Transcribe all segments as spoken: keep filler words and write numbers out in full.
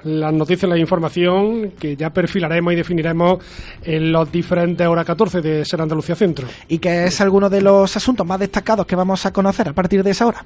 las noticias, la información que ya perfilaremos y definiremos en los diferentes hora catorce de Ser Andalucía Centro. ¿Y qué es alguno de los asuntos más destacados que vamos a conocer a partir de esa hora?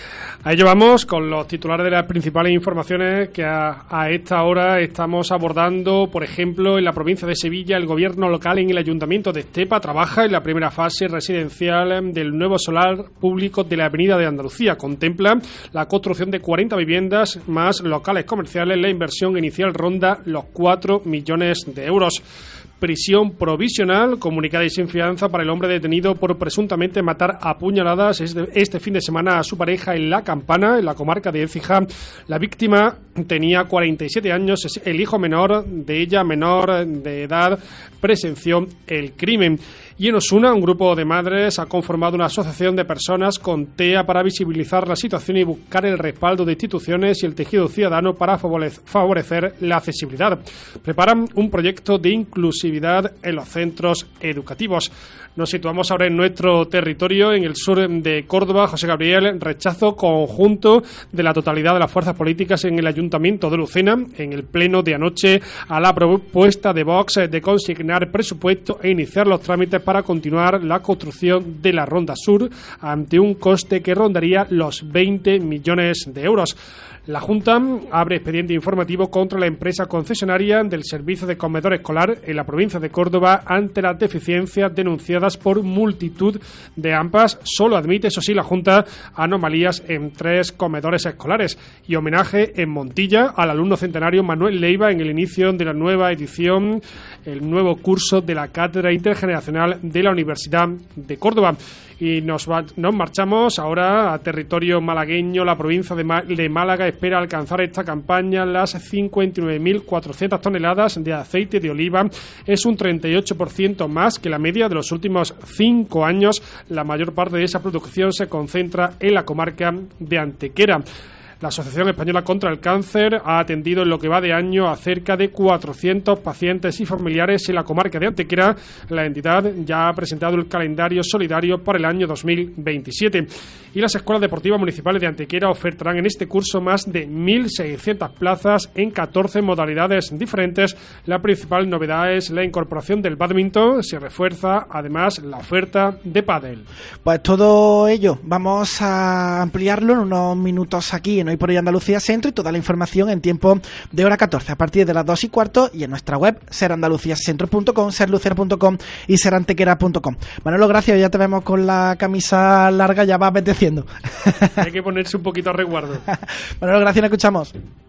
A ello vamos con los titulares de las principales informaciones que a, a esta hora estamos abordando. Por ejemplo, en la provincia de Sevilla, el gobierno local en el ayuntamiento de Estepa trabaja en la primera fase residencial del nuevo solar público de la Avenida de Andalucía. Contempla la construcción de cuarenta viviendas más locales comerciales. La inversión inicial ronda los cuatro millones de euros. Prisión provisional, comunicada y sin fianza para el hombre detenido por presuntamente matar a puñaladas este, este fin de semana a su pareja en La Campana, en la comarca de Écija. La víctima tenía cuarenta y siete años, el hijo menor de ella, menor de edad, presenció el crimen. Y en Osuna, un grupo de madres ha conformado una asociación de personas con T E A para visibilizar la situación y buscar el respaldo de instituciones y el tejido ciudadano para favorecer la accesibilidad. Preparan un proyecto de inclusividad en los centros educativos. Nos situamos ahora en nuestro territorio, en el sur de Córdoba. José Gabriel, rechazo conjunto de la totalidad de las fuerzas políticas en el Ayuntamiento de Lucena, en el pleno de anoche, a la propuesta de Vox de consignar presupuesto e iniciar los trámites para continuar la construcción de la Ronda Sur ante un coste que rondaría los veinte millones de euros. La Junta abre expediente informativo contra la empresa concesionaria del servicio de comedor escolar en la provincia de Córdoba ante las deficiencias denunciadas por multitud de A M P As. Solo admite, eso sí, la Junta, anomalías en tres comedores escolares. Y homenaje en Montilla al alumno centenario Manuel Leiva en el inicio de la nueva edición, el nuevo curso de la Cátedra Intergeneracional de la Universidad de Córdoba. Y nos, va, nos marchamos ahora a territorio malagueño. La provincia de, Ma- de Málaga espera alcanzar esta campaña las cincuenta y nueve mil cuatrocientas toneladas de aceite de oliva. Es un treinta y ocho por ciento más que la media de los últimos cinco años. La mayor parte de esa producción se concentra en la comarca de Antequera. La Asociación Española contra el Cáncer ha atendido en lo que va de año a cerca de cuatrocientos pacientes y familiares en la comarca de Antequera. La entidad ya ha presentado el calendario solidario para el año dos mil veintisiete. Y las escuelas deportivas municipales de Antequera ofertarán en este curso más de mil seiscientas plazas en catorce modalidades diferentes. La principal novedad es la incorporación del bádminton. Se refuerza además la oferta de pádel. Pues todo ello vamos a ampliarlo en unos minutos aquí en Hoy por Hoy Andalucía Centro, y toda la información en tiempo de hora catorce a partir de las dos y cuarto, y en nuestra web ser andalucía centro punto com, ser lucero punto com y ser antequera punto com. Manolo, gracias, ya te vemos con la camisa larga, ya va apeteciendo. Hay que ponerse un poquito a resguardo. Manolo, gracias, nos escuchamos.